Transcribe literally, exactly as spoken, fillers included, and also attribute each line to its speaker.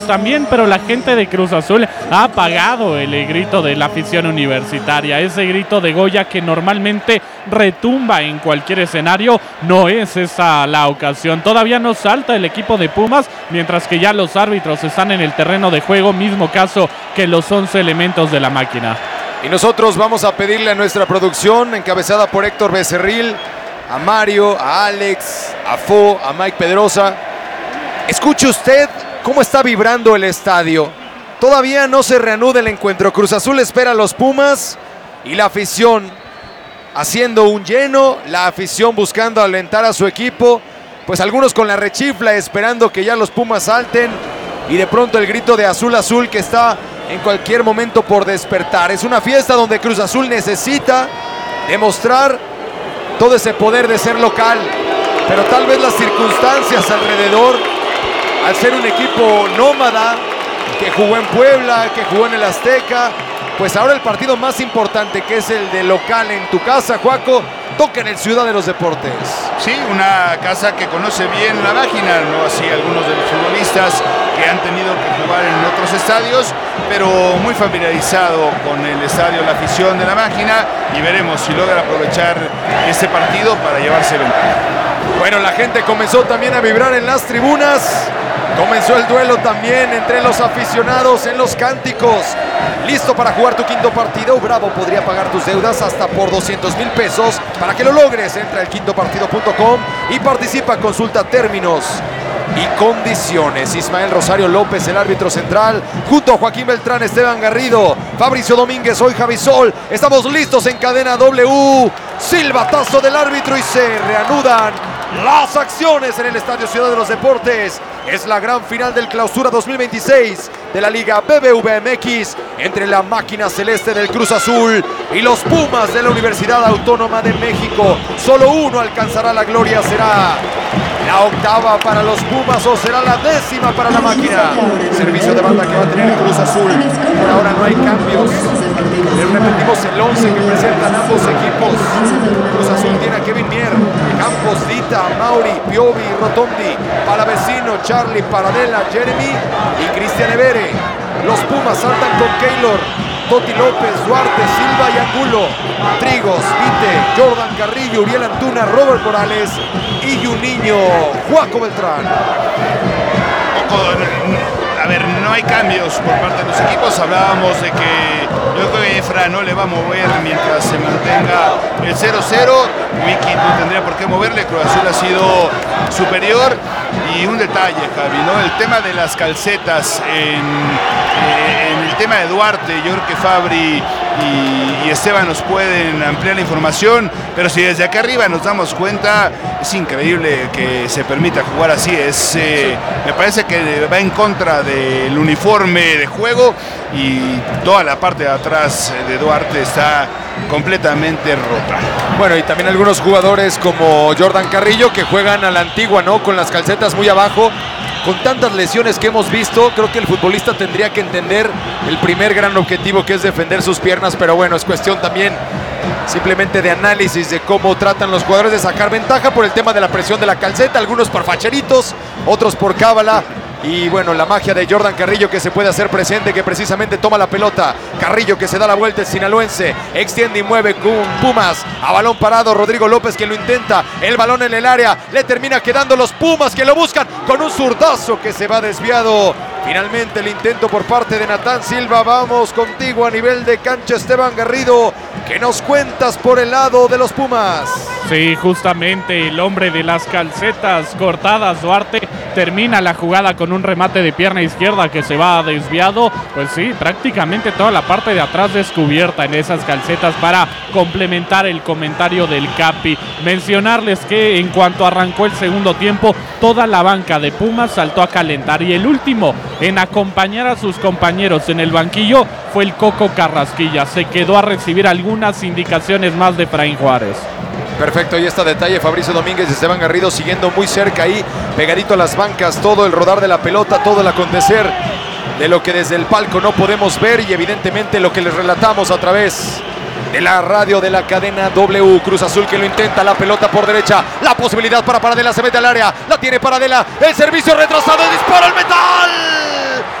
Speaker 1: también, pero la gente de Cruz Azul ha apagado el grito de la afición universitaria, ese grito de Goya que normalmente retumba en cualquier escenario. No es esa la ocasión, todavía no salta el equipo de Pumas, mientras que ya los árbitros están en el terreno de juego, mismo caso que los once elementos de la máquina.
Speaker 2: Y nosotros vamos a pedirle a nuestra producción, encabezada por Héctor Becerril, a Mario, a Alex, a Fo, a Mike Pedrosa, escuche usted cómo está vibrando el estadio. Todavía no se reanuda el encuentro. Cruz Azul espera a los Pumas y la afición haciendo un lleno, la afición buscando alentar a su equipo, pues algunos con la rechifla esperando que ya los Pumas salten, y de pronto el grito de Azul Azul que está en cualquier momento por despertar. Es una fiesta donde Cruz Azul necesita demostrar todo ese poder de ser local, pero tal vez las circunstancias alrededor, al ser un equipo nómada, que jugó en Puebla, que jugó en el Azteca, pues ahora el partido más importante, que es el de local en tu casa, Juaco, toca en el Ciudad de los Deportes.
Speaker 3: Sí, una casa que conoce bien la máquina, no así algunos de los futbolistas que han tenido que jugar en otros estadios, pero muy familiarizado con el estadio, la afición de la máquina, y veremos si logra aprovechar este partido para llevarse ventaja.
Speaker 2: Bueno, la gente comenzó también a vibrar en las tribunas. Comenzó el duelo también entre los aficionados en los cánticos. ¿Listo para jugar tu quinto partido? Bravo podría pagar tus deudas hasta por doscientos mil pesos. Para que lo logres, entra al quinto partido punto com y participa. Consulta términos y condiciones. Ismael Rosario López, el árbitro central, junto a Joaquín Beltrán, Esteban Garrido, Fabricio Domínguez, hoy Javi Sol. Estamos listos en cadena W. Silbatazo del árbitro y se reanudan las acciones en el Estadio Ciudad de los Deportes. Es la gran final del Clausura dos mil veintiséis de la Liga B B V M X entre la máquina celeste del Cruz Azul y los Pumas de la Universidad Autónoma de México. Solo uno alcanzará la gloria. ¿Será la octava para los Pumas o será la décima para la máquina? Servicio de banda que va a tener Cruz Azul. Por ahora no hay cambios. Les repetimos el once que presentan ambos equipos. Cruz Azul tiene a Kevin Mier, Campos, Dita, Mauri, Piovi, Rotondi, Palavecino, Charlie, Paradela, Jeremy y Cristian Evere. Los Pumas saltan con Keylor, Toti López, Duarte, Silva y Angulo, Trigos, Vite, Jordan Carrillo, Uriel Antuna, Robert Morales y Juninho, Juaco Beltrán.
Speaker 3: Poco, a ver, no hay cambios por parte de los equipos. Hablábamos de que yo creo que Efra no le va a mover mientras se mantenga el cero cero. Wiki no tendría por qué moverle. Cruz Azul ha sido superior. Y un detalle, Javi, ¿no? El tema de las calcetas en, en el tema de Duarte. Yo creo que Fabri y, y Esteban nos pueden ampliar la información, pero si desde acá arriba nos damos cuenta, es increíble que se permita jugar así. Es, eh, me parece que va en contra del uniforme de juego, y toda la parte de atrás de Duarte está completamente rota.
Speaker 2: Bueno, y también algunos jugadores como Jordan Carrillo que juegan a la antigua, ¿no? Con las calcetas muy abajo. Con tantas lesiones que hemos visto, creo que el futbolista tendría que entender el primer gran objetivo, que es defender sus piernas, pero bueno, es cuestión también simplemente de análisis de cómo tratan los jugadores de sacar ventaja por el tema de la presión de la calceta, algunos por facheritos, otros por cábala. Y bueno, la magia de Jordan Carrillo que se puede hacer presente, que precisamente toma la pelota. Carrillo que se da la vuelta, el sinaloense, extiende y mueve con Pumas a balón parado. Rodrigo López que lo intenta, el balón en el área, le termina quedando los Pumas que lo buscan con un zurdazo que se va desviado. Finalmente el intento por parte de Natán Silva. Vamos contigo a nivel de cancha, Esteban Garrido. ¿Qué nos cuentas por el lado de los Pumas?
Speaker 1: Sí, justamente el hombre de las calcetas cortadas, Duarte, termina la jugada con un remate de pierna izquierda que se va desviado. Pues sí, prácticamente toda la parte de atrás descubierta en esas calcetas para complementar el comentario del Capi. Mencionarles que en cuanto arrancó el segundo tiempo, toda la banca de Pumas saltó a calentar, y el último en acompañar a sus compañeros en el banquillo fue el Coco Carrasquilla. Se quedó a recibir algunas indicaciones más de Efraín Juárez.
Speaker 2: Perfecto, y este detalle, Fabricio Domínguez y Esteban Garrido siguiendo muy cerca ahí, pegadito a las bancas, todo el rodar de la pelota, todo el acontecer de lo que desde el palco no podemos ver, y evidentemente lo que les relatamos a través de la radio de la cadena W. Cruz Azul que lo intenta, la pelota por derecha, la posibilidad para Paradela, se mete al área, la tiene Paradela, el servicio retrasado, el disparo al metal.